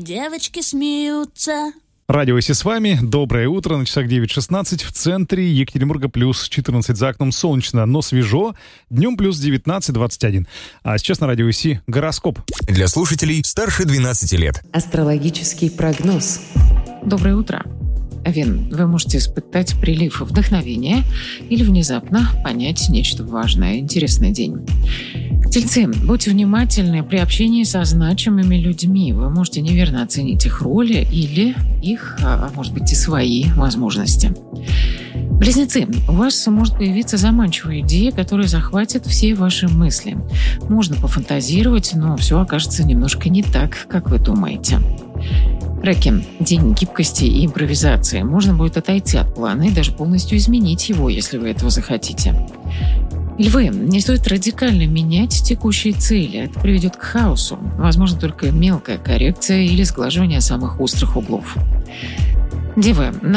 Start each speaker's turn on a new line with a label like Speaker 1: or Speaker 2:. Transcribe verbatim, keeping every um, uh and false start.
Speaker 1: девочки смеются.
Speaker 2: Радио Си с вами. Доброе утро. На часах девять шестнадцать. В центре Екатеринбурга плюс четырнадцать, за окном солнечно, но свежо. Днем плюс девятнадцать двадцать один. А сейчас на Радио Си гороскоп.
Speaker 3: Для слушателей старше двенадцати лет.
Speaker 4: Астрологический прогноз.
Speaker 5: Доброе утро. Овен, вы можете испытать прилив вдохновения или внезапно понять нечто важное. Интересный день. Тельцы, будьте внимательны при общении со значимыми людьми. Вы можете неверно оценить их роли или их, а может быть, и свои возможности. Близнецы, у вас может появиться заманчивая идея, которая захватит все ваши мысли. Можно пофантазировать, но все окажется немножко не так, как вы думаете. Раки, день гибкости и импровизации. Можно будет отойти от плана и даже полностью изменить его, если вы этого захотите. Львы, не стоит радикально менять текущие цели. Это приведет к хаосу. Возможно, только мелкая коррекция или сглаживание самых острых углов. Девы,